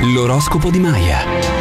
L'oroscopo di Maya.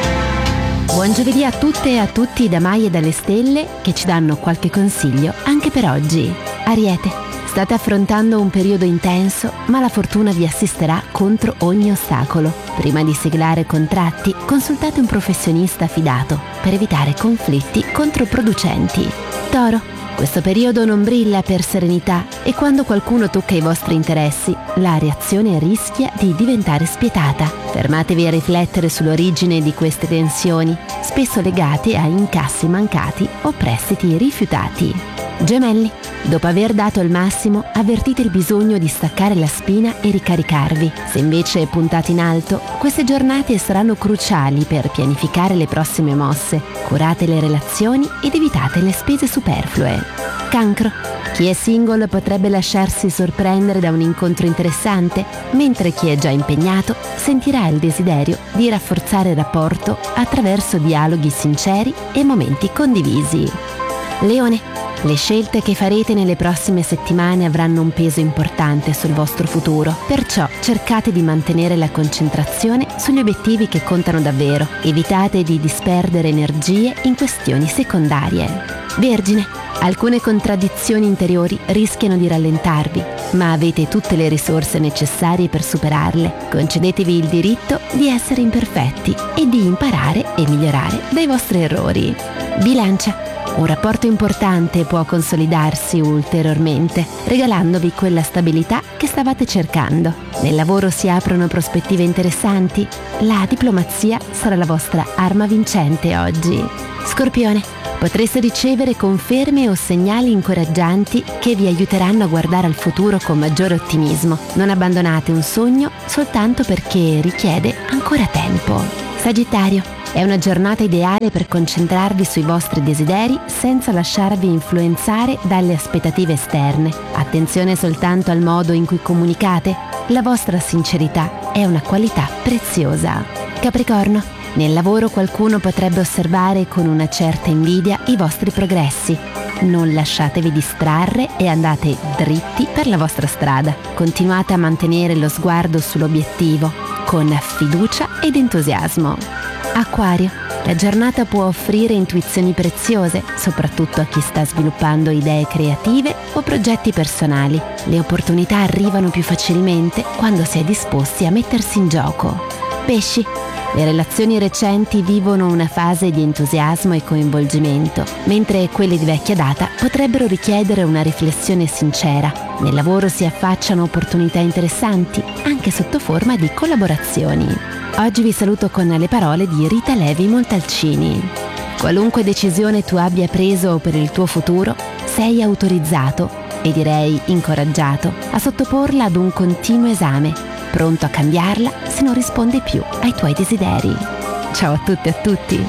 Buon giovedì a tutte e a tutti da Maya e dalle stelle che ci danno qualche consiglio anche per oggi. Ariete, state affrontando un periodo intenso, ma la fortuna vi assisterà contro ogni ostacolo. Prima di siglare contratti, consultate un professionista fidato per evitare conflitti controproducenti. Toro, questo periodo non brilla per serenità e quando qualcuno tocca i vostri interessi, la reazione rischia di diventare spietata. Fermatevi a riflettere sull'origine di queste tensioni, spesso legate a incassi mancati o prestiti rifiutati. Gemelli, dopo aver dato il massimo, avvertite il bisogno di staccare la spina e ricaricarvi. Se invece puntate in alto, queste giornate saranno cruciali per pianificare le prossime mosse. Curate le relazioni ed evitate le spese superflue. Cancro, chi è single potrebbe lasciarsi sorprendere da un incontro interessante, mentre chi è già impegnato sentirà il desiderio di rafforzare il rapporto attraverso dialoghi sinceri e momenti condivisi. Leone, le scelte che farete nelle prossime settimane avranno un peso importante sul vostro futuro, perciò cercate di mantenere la concentrazione sugli obiettivi che contano davvero. Evitate di disperdere energie in questioni secondarie. Vergine, alcune contraddizioni interiori rischiano di rallentarvi, ma avete tutte le risorse necessarie per superarle. Concedetevi il diritto di essere imperfetti e di imparare e migliorare dai vostri errori. Bilancia, un rapporto importante può consolidarsi ulteriormente, regalandovi quella stabilità che stavate cercando. Nel lavoro si aprono prospettive interessanti. La diplomazia sarà la vostra arma vincente oggi. Scorpione, potreste ricevere conferme o segnali incoraggianti che vi aiuteranno a guardare al futuro con maggiore ottimismo. Non abbandonate un sogno soltanto perché richiede ancora tempo. Sagittario, è una giornata ideale per concentrarvi sui vostri desideri senza lasciarvi influenzare dalle aspettative esterne. Attenzione soltanto al modo in cui comunicate. La vostra sincerità è una qualità preziosa. Capricorno, nel lavoro qualcuno potrebbe osservare con una certa invidia i vostri progressi. Non lasciatevi distrarre e andate dritti per la vostra strada. Continuate a mantenere lo sguardo sull'obiettivo con fiducia ed entusiasmo. Acquario, la giornata può offrire intuizioni preziose, soprattutto a chi sta sviluppando idee creative o progetti personali. Le opportunità arrivano più facilmente quando si è disposti a mettersi in gioco. Pesci, le relazioni recenti vivono una fase di entusiasmo e coinvolgimento, mentre quelle di vecchia data potrebbero richiedere una riflessione sincera. Nel lavoro si affacciano opportunità interessanti, anche sotto forma di collaborazioni. Oggi vi saluto con le parole di Rita Levi Montalcini. Qualunque decisione tu abbia preso per il tuo futuro, sei autorizzato, e direi incoraggiato, a sottoporla ad un continuo esame, pronto a cambiarla se non risponde più ai tuoi desideri. Ciao a tutte e a tutti.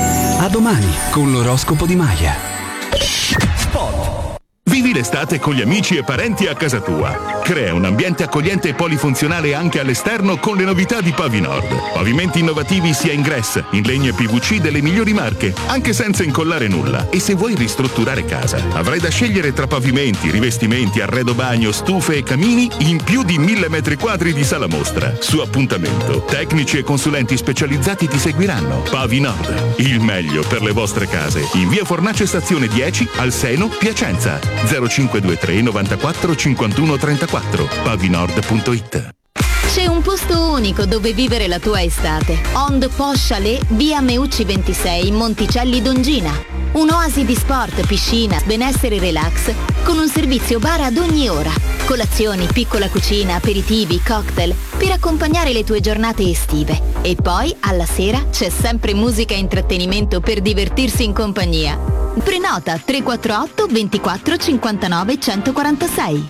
A domani con l'oroscopo di Maya. Vivi l'estate con gli amici e parenti a casa tua. Crea un ambiente accogliente e polifunzionale anche all'esterno con le novità di Pavinord. Pavimenti innovativi sia in gress, in legno e PVC delle migliori marche, anche senza incollare nulla. E se vuoi ristrutturare casa, avrai da scegliere tra pavimenti, rivestimenti, arredo bagno, stufe e camini in più di 1000 metri quadri di sala mostra. Su appuntamento, tecnici e consulenti specializzati ti seguiranno. Pavinord, il meglio per le vostre case. In via Fornace Stazione 10 al Seno, Piacenza. 0523 94 51 34. Pavinord.it. C'è un posto unico dove vivere la tua estate. On the Posh Chalet, via Meucci 26, Monticelli Dongina. Un'oasi di sport, piscina, benessere e relax, con un servizio bar ad ogni ora. Colazioni, piccola cucina, aperitivi, cocktail, per accompagnare le tue giornate estive. E poi, alla sera, c'è sempre musica e intrattenimento per divertirsi in compagnia. Prenota 348 24 59 146.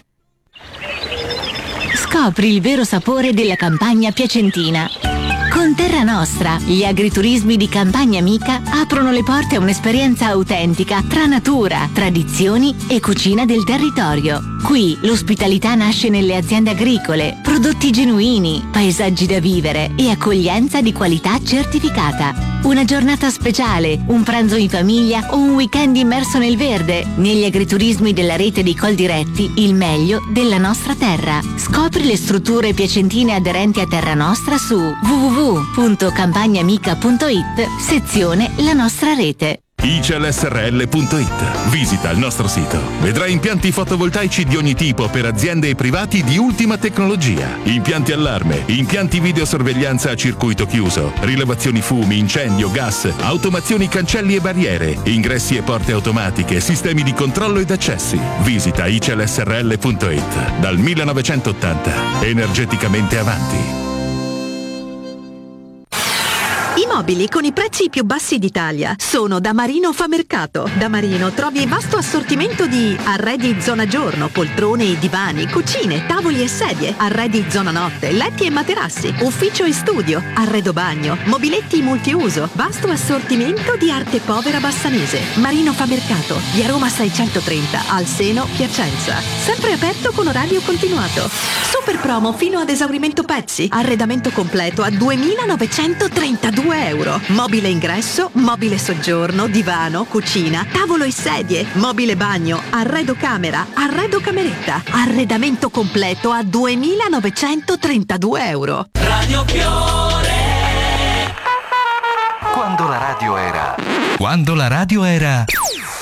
Scopri il vero sapore della campagna piacentina. Con Terra Nostra, gli agriturismi di Campagna Amica aprono le porte a un'esperienza autentica tra natura, tradizioni e cucina del territorio. Qui l'ospitalità nasce nelle aziende agricole, prodotti genuini, paesaggi da vivere e accoglienza di qualità certificata. Una giornata speciale, un pranzo in famiglia o un weekend immerso nel verde. Negli agriturismi della rete di Coldiretti, il meglio della nostra terra. Scopri le strutture piacentine aderenti a Terra Nostra su www.campagnamica.it, sezione La Nostra Rete. ICELSRL.it. Visita il nostro sito. Vedrai impianti fotovoltaici di ogni tipo per aziende e privati di ultima tecnologia. Impianti allarme, impianti videosorveglianza a circuito chiuso, rilevazioni fumi, incendio, gas, automazioni cancelli e barriere, ingressi e porte automatiche, sistemi di controllo ed accessi. Visita ICELSRL.it. Dal 1980. Energeticamente avanti. I mobili con i prezzi più bassi d'Italia sono da Marino Famercato. Da Marino trovi vasto assortimento di arredi zona giorno, poltrone e divani, cucine, tavoli e sedie, arredi zona notte, letti e materassi, ufficio e studio, arredo bagno, mobiletti multiuso, vasto assortimento di arte povera bassanese. Marino Famercato, via Roma 630, al Seno, Piacenza. Sempre aperto con orario continuato. Super promo fino ad esaurimento pezzi. Arredamento completo a 2.932 euro. Mobile ingresso, mobile soggiorno, divano, cucina, tavolo e sedie, mobile bagno, arredo camera, arredo cameretta. Arredamento completo a 2.932 euro. Radio Fiore. Quando la radio era